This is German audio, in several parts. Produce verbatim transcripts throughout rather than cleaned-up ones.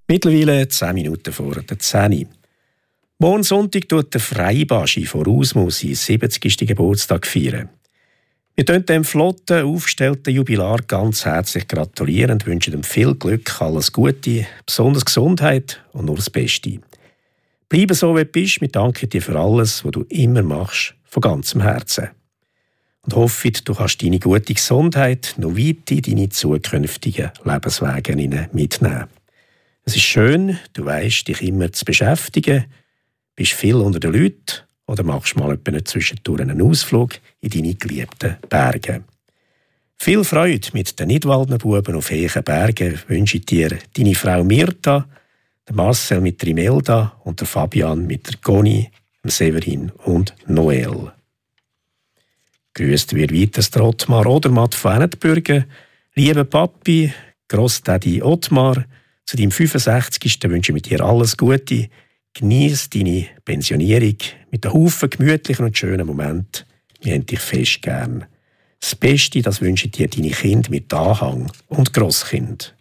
Mittlerweile zehn Minuten vor der zehn. Morgen Sonntag tut der Freibaschi von Rausmo seinen siebzigsten Geburtstag feiern. Wir gratulieren dem flotten, aufgestellten Jubilar ganz herzlich gratulieren und wünschen ihm viel Glück, alles Gute, besonders Gesundheit und nur das Beste. Bleibe so, wie du bist. Wir danken dir für alles, was du immer machst, von ganzem Herzen. Und hoffe, du kannst deine gute Gesundheit noch weit in deine zukünftigen Lebenswege mitnehmen. Es ist schön, du weisst, dich immer zu beschäftigen, bist viel unter den Leuten oder machst mal zwischendurch einen Ausflug in deine geliebten Berge. Viel Freude mit den Nidwaldner Buben auf hohen Bergen wünsche ich dir deine Frau Mirta, der Marcel mit der Imelda und der Fabian mit der Conny, dem Severin und Noel. Grüßt wird weiter der Ottmar Odermatt von Ennetbürgen. Lieber Papi, Grossdaddy Ottmar, zu deinem fünfundsechzigsten wünsche ich dir alles Gute. Genieß deine Pensionierung mit einem Haufen gemütlichen und schönen Momenten. Wir haben dich fest gern. Das Beste, das wünsche ich dir deine Kinder mit Anhang und Grosskind.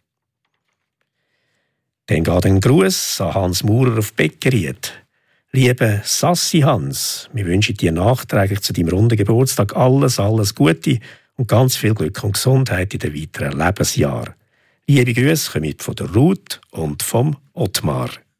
Dann geht ein Gruß an Hans Maurer auf Beckeried. Liebe Sassi Hans, wir wünschen dir nachträglich zu deinem runden Geburtstag alles, alles Gute und ganz viel Glück und Gesundheit in den weiteren Lebensjahren. Liebe Grüße kommen von der Ruth und vom Ottmar.